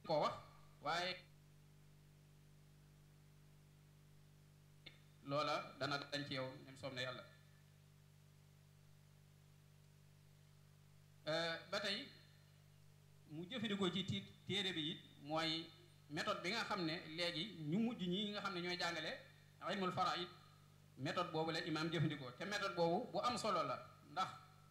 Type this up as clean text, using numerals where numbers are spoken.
koo wax waaye loola dana dañ ci yow nem soob na yàlla ba tey mu jëfandikoo ci téere bi it mooy méthode bi nga xam ne léegi ñu mujj ñi nga xam ne ñooy jàngale ilmul faraid méthode boobu la imaam jëfandikoo te méthode boobu bu am solo la ndax